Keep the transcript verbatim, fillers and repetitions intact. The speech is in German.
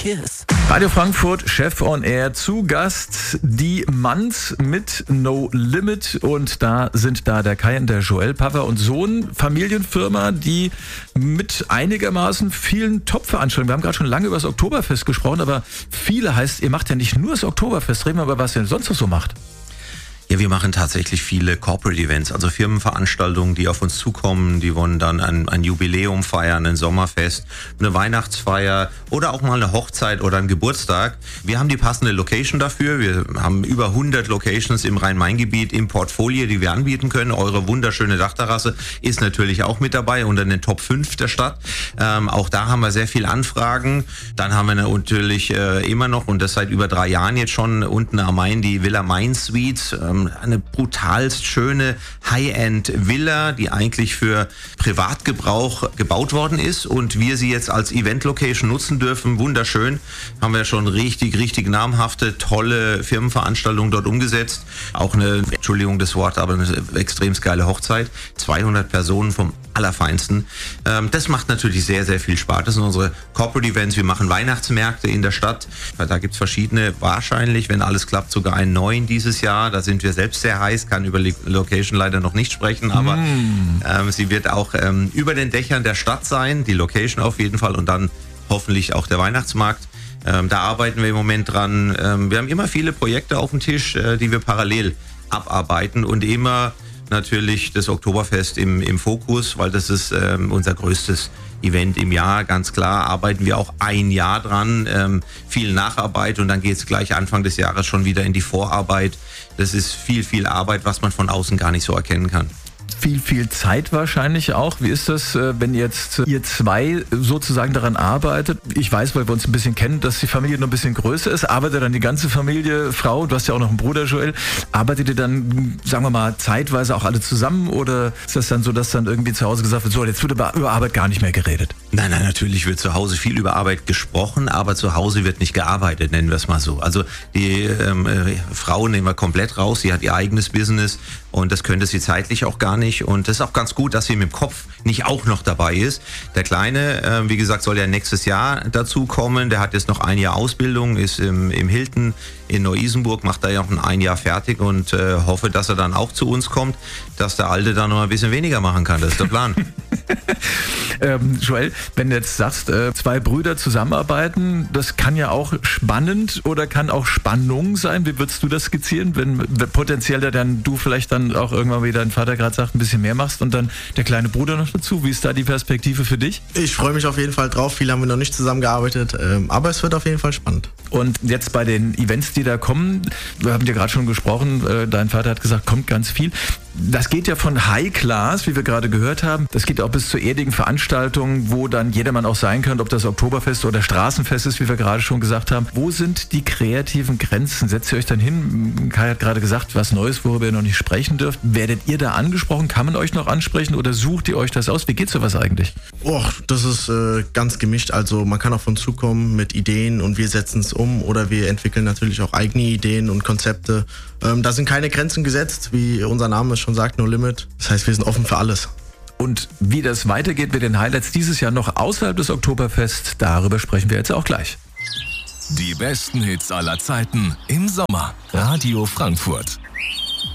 kiss. Radio Frankfurt, Chef on Air, zu Gast die Manns mit No Limit, und da sind da der Kai und der Joel, Papa und Sohn, Familienfirma, die mit einigermaßen vielen Top-Veranstaltungen, wir haben gerade schon lange über das Oktoberfest gesprochen, aber viele heißt, ihr macht ja nicht nur das Oktoberfest, reden wir aber, was ihr sonst noch so macht. Ja, wir machen tatsächlich viele Corporate Events, also Firmenveranstaltungen, die auf uns zukommen. Die wollen dann ein, ein Jubiläum feiern, ein Sommerfest, eine Weihnachtsfeier oder auch mal eine Hochzeit oder einen Geburtstag. Wir haben die passende Location dafür. Wir haben über hundert Locations im Rhein-Main-Gebiet im Portfolio, die wir anbieten können. Eure wunderschöne Dachterrasse ist natürlich auch mit dabei unter den Top fünf der Stadt. Ähm, auch da haben wir sehr viele Anfragen. Dann haben wir natürlich äh, immer noch, und das seit über drei Jahren jetzt schon, unten am Main die Villa Main Suite. Ähm, eine brutalst schöne High-End-Villa, die eigentlich für Privatgebrauch gebaut worden ist und wir sie jetzt als Event-Location nutzen dürfen. Wunderschön. Haben wir schon richtig, richtig namhafte, tolle Firmenveranstaltungen dort umgesetzt. Auch eine, Entschuldigung das Wort, aber eine extrem geile Hochzeit. zweihundert Personen vom Allerfeinsten. Ähm, das macht natürlich sehr, sehr viel Spaß. Das sind unsere Corporate Events. Wir machen Weihnachtsmärkte in der Stadt. Da gibt es verschiedene, wahrscheinlich, wenn alles klappt, sogar einen neuen dieses Jahr. Da sind wir selbst sehr heiß, kann über die Location leider noch nicht sprechen, aber mm. ähm, sie wird auch ähm, über den Dächern der Stadt sein, die Location auf jeden Fall, und dann hoffentlich auch der Weihnachtsmarkt. Ähm, da arbeiten wir im Moment dran. Ähm, wir haben immer viele Projekte auf dem Tisch, äh, die wir parallel abarbeiten und immer natürlich das Oktoberfest im, im Fokus, weil das ist ähm, unser größtes Event im Jahr, ganz klar, arbeiten wir auch ein Jahr dran, ähm, viel Nacharbeit, und dann geht es gleich Anfang des Jahres schon wieder in die Vorarbeit. Das ist viel, viel Arbeit, was man von außen gar nicht so erkennen kann. Viel, viel Zeit wahrscheinlich auch. Wie ist das, wenn jetzt ihr zwei sozusagen daran arbeitet? Ich weiß, weil wir uns ein bisschen kennen, dass die Familie noch ein bisschen größer ist. Arbeitet dann die ganze Familie, Frau, du hast ja auch noch einen Bruder, Joel, arbeitet ihr dann, sagen wir mal, zeitweise auch alle zusammen, oder ist das dann so, dass dann irgendwie zu Hause gesagt wird, so, jetzt wird über, über Arbeit gar nicht mehr geredet? Nein, nein, natürlich wird zu Hause viel über Arbeit gesprochen, aber zu Hause wird nicht gearbeitet, nennen wir es mal so. Also die ähm, äh, Frau nehmen wir komplett raus, sie hat ihr eigenes Business und das könnte sie zeitlich auch gar nicht. Und das ist auch ganz gut, dass sie mit dem Kopf nicht auch noch dabei ist. Der Kleine, äh, wie gesagt, soll ja nächstes Jahr dazu kommen. Der hat jetzt noch ein Jahr Ausbildung, ist im, im Hilton in Neu-Isenburg, macht da ja noch ein Jahr fertig und äh, hoffe, dass er dann auch zu uns kommt, dass der Alte dann noch ein bisschen weniger machen kann. Das ist der Plan. ähm, Joel, wenn du jetzt sagst, äh, zwei Brüder zusammenarbeiten, das kann ja auch spannend oder kann auch Spannung sein. Wie würdest du das skizzieren, wenn, wenn potenziell dann du vielleicht dann auch irgendwann, wie dein Vater gerade sagt, ein bisschen mehr machst und dann der kleine Bruder noch dazu? Wie ist da die Perspektive für dich? Ich freue mich auf jeden Fall drauf. Viel haben wir noch nicht zusammengearbeitet, ähm, aber es wird auf jeden Fall spannend. Und jetzt bei den Events, die da kommen, wir haben ja gerade schon gesprochen, äh, dein Vater hat gesagt, kommt ganz viel. Das geht ja von High Class, wie wir gerade gehört haben, das geht auch bis zu erdigen Veranstaltungen, wo dann jedermann auch sein kann, ob das Oktoberfest oder Straßenfest ist, wie wir gerade schon gesagt haben. Wo sind die kreativen Grenzen? Setzt ihr euch dann hin? Kai hat gerade gesagt, was Neues, worüber ihr noch nicht sprechen dürft. Werdet ihr da angesprochen? Kann man euch noch ansprechen oder sucht ihr euch das aus? Wie geht sowas eigentlich? Oh, das ist äh, ganz gemischt. Also man kann auf uns zukommen mit Ideen und wir setzen es um, oder wir entwickeln natürlich auch eigene Ideen und Konzepte. Ähm, da sind keine Grenzen gesetzt, wie unser Name es schon sagt, No Limit. Das heißt, wir sind offen für alles. Und wie das weitergeht mit den Highlights dieses Jahr noch außerhalb des Oktoberfests, darüber sprechen wir jetzt auch gleich. Die besten Hits aller Zeiten im Sommer. Radio Frankfurt.